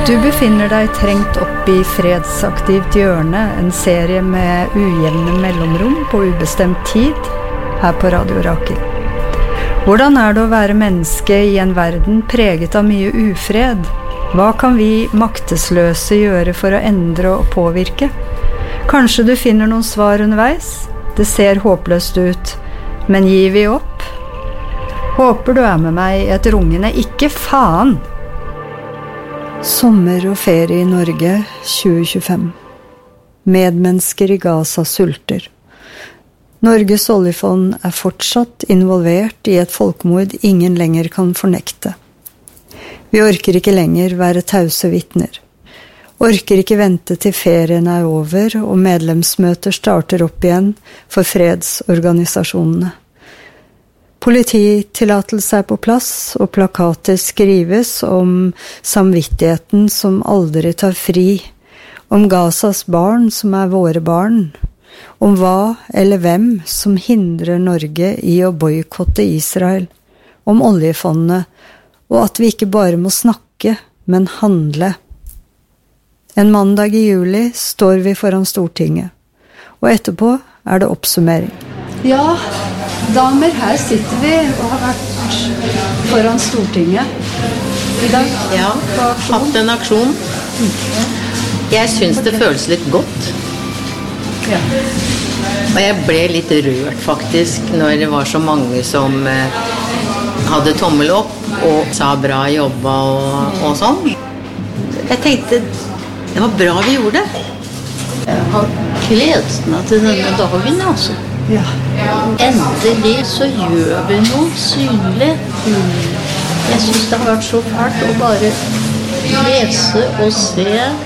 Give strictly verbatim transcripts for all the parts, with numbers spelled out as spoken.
Du befinner deg trengt opp i fredsaktivt hjørne, en serie med ujevne mellomrom på ubestemt tid, her på Radio Rakel. Hvordan er det å være menneske i en verden preget av mye ufred? Hva kan vi maktesløse gjøre for å endre og påvirke? Kanskje du finner noen svar underveis? Det ser håpløst ut, men gir vi opp? Håper du er med meg i et rungende ikke faen! Sommer og ferie i Norge tjue tjuefem. Medmennesker i Gaza sulter. Norges oljefond er fortsatt involvert i et folkemord ingen lenger kan fornekte. Vi orker ikke lenger være tause vitner. Orker ikke vente til ferien er over og medlemsmøter starter opp igjen for fredsorganisasjonene. Polititillatelse er på plass, og plakater skrives om samvittigheten som aldri tar fri, om Gazas barn som er våre barn, om hva eller hvem som hindrer Norge i å boykotte Israel, om oljefondet, og at vi ikke bare må snakke, men handle. En mandag i juli står vi foran Stortinget, og etterpå er det oppsummering. Ja, damer, her sitter vi og har vært foran Stortinget i dag. Ja, hatt en aksjon. Jeg synes det føles litt godt. Ja. Og jeg ble litt rørt faktisk når det var så mange som eh, hadde tommel opp og sa bra jobba og, og sånn. Jeg tenkte, det var bra vi gjorde det. Jeg har gledet meg til denne dagen, altså. Ja. Endelig så gjør vi noe synlig. Jeg synes det har vært så fælt å bare lese og se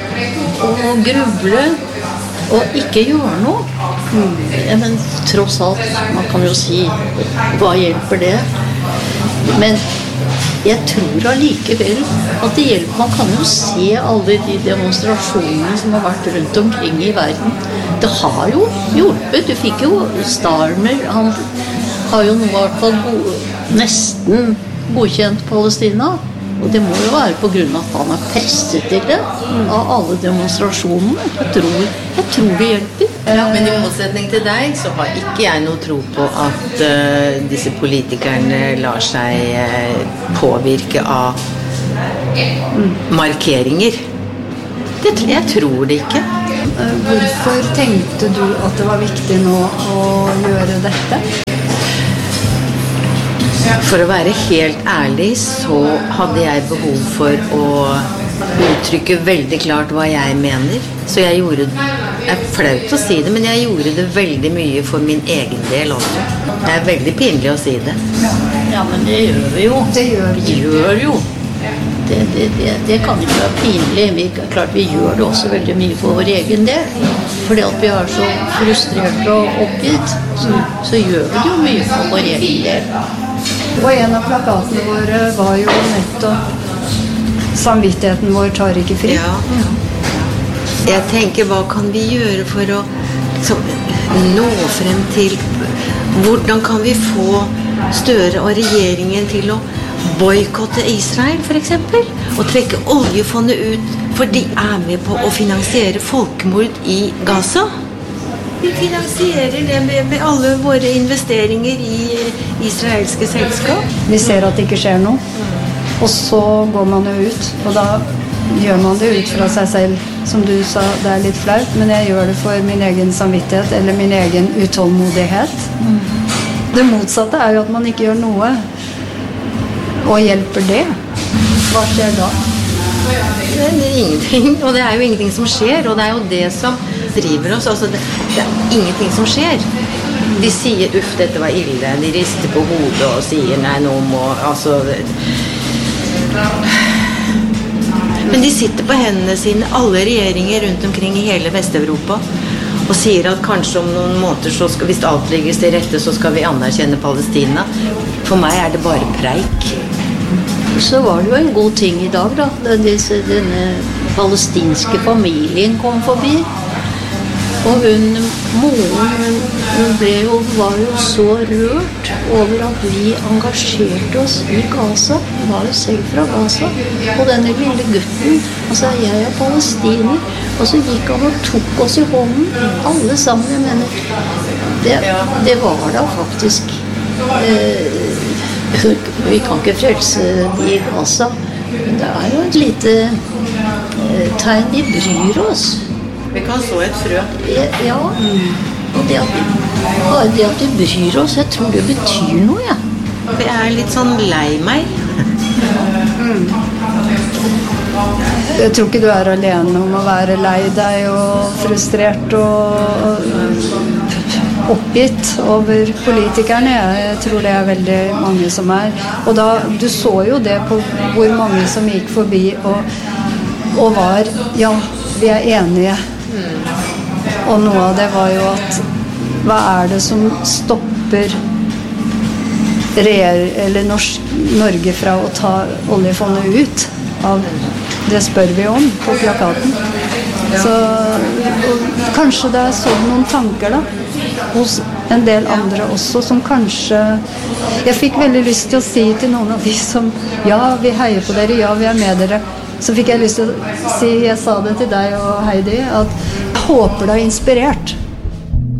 og gruble og ikke gjøre noe. Ja, men tross alt, man kan jo si, hva hjelper det? Men jeg tror allikevel at det hjelper. Man kan jo se alle de demonstrasjonene som har vært rundt omkring i verden. Det har jo hjulpet. Du fikk jo Starmer, han har jo nå i hvert fall go- nesten godkjent Palestina. Og det må jo være på grunn av at han er presset til det av alle demonstrasjonene. Jeg tror, jeg tror det hjelper. Ja, men i motsetning til deg så har ikke jeg noe tro på at uh, disse politikerne lar seg uh, påvirke av markeringer. Det, jeg tror det ikke. Hvorfor tenkte du at det var viktig nå å gjøre dette? For å være helt ærlig så hadde jeg behov for å uttrykke veldig klart hva jeg mener. Så jeg gjorde, det er flaut å si det, men jeg gjorde det veldig mye for min egen del også. Det er veldig pinlig å si det. Ja, men det gjør vi jo. Det gjør vi. Vi gjør jo. Det, det, det, det kan ikke være pinlig. Vi, klart vi gjør det også veldig mye for vår egen del. Fordi at vi er så frustrerte og oppgitt, så, så gjør vi jo mye for vår egen del. Og en av plakatene våre var jo nettopp samvittigheten vår tar ikke fri. Ja. Jeg tenker, hva kan vi gjøre for å liksom, nå frem til hvordan kan vi få Støre og regjeringen til å boykotte Israel for eksempel, og trekke oljefondet ut, for de er med på å finansiere folkemord i Gaza. Vi finansierer det med, med alle våre investeringer i israelske selskap. Vi ser at det ikke skjer noe, og så går man jo ut, og da gjør man det ut fra seg selv. Som du sa, det er litt flaut, men jeg gjør det for min egen samvittighet, eller min egen utålmodighet. Mm. Det motsatte er jo at man ikke gjør noe. Og hjelper det? Hva skjer da? Det er ingenting, og det er jo ingenting som skjer, og det er jo det som driver oss. Altså, det, det er ingenting som skjer. De sier, uff, dette var ille. De rister på hodet og sier, nei, nå må, altså... Men de sitter på hendene sine, alle regjeringer rundt omkring i hele Vest-Europa, og sier at kanskje om noen måneder, så skal, hvis alt ligger til rette, så skal vi anerkjenne Palestina. For meg er det bare preik. Så var det jo en god ting i dag da, da disse, denne palestinske familien kom forbi. Og hun, moren, hun, hun ble jo, var jo så rørt over at vi engasjerte oss i Gaza. Hun var jo selv fra Gaza. Og denne lille gutten, altså jeg er palestiner, og så gikk han og tok oss i hånden, alle sammen, jeg mener. Det, det var da faktisk, eh, vi kan ikke frelse de i Gaza, men det er jo et lite eh, tegn, vi bryr oss. Vi kan så et frø. Ja, og det at, bare det at du bryr oss, jeg tror det betyr noe, ja. Jeg er litt sånn lei meg. Mm. Jeg tror ikke du er alene om å være lei deg og frustrert og oppgitt over politikerne. Jeg tror det er veldig mange som er. Og da, du så jo det på hvor mange som gikk forbi og, og var, ja, vi er enige. Og noe av det var jo at hva er det som stopper regjering, eller norsk, Norge fra å ta oljefondet ut av, det spør vi om på plakaten. Så kanskje det er sånn noen tanker da hos en del andre også som kanskje, jeg fikk veldig lyst til å si til noen av de som, ja vi heier på dere, ja vi er med dere, så fikk jeg lyst til å si, jeg sa det til deg og Heidi, at jeg håper det har inspirert